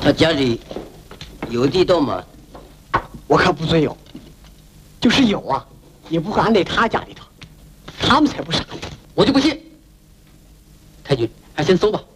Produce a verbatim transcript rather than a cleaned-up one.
他家里有地道吗？ 我可不准有。就是有啊，也不会安在他家里头。他们才不傻呢。 我就不信。太君，还先搜吧。